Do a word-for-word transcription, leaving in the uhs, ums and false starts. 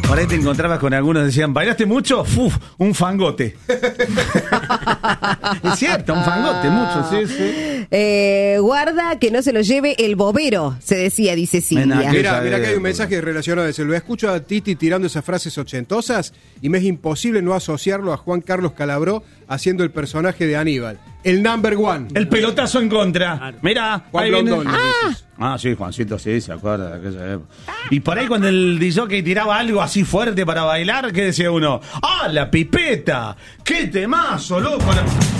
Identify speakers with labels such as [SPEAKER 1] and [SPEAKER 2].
[SPEAKER 1] Por ahí te encontrabas con algunos que decían, ¿bailaste mucho? Uf, un fangote. Es cierto, un fangote, mucho, sí, sí.
[SPEAKER 2] Eh, guarda que no se lo lleve el bobero, se decía, dice Silvia.
[SPEAKER 3] Mira, mira que hay un mensaje relacionado a eso. Lo escucho a Titi tirando esas frases ochentosas y me es imposible no asociarlo a Juan Carlos Calabró haciendo el personaje de Aníbal. El number one.
[SPEAKER 1] El pelotazo en contra. Mira,
[SPEAKER 3] Juan
[SPEAKER 1] ahí viene.
[SPEAKER 3] Blondón.
[SPEAKER 2] Ah.
[SPEAKER 1] Ah, sí, Juancito, sí, se acuerda de aquella época. Y por ahí cuando el D J tiraba algo así fuerte para bailar, ¿qué decía uno? ¡Ah, la pipeta! ¡Qué temazo, loco!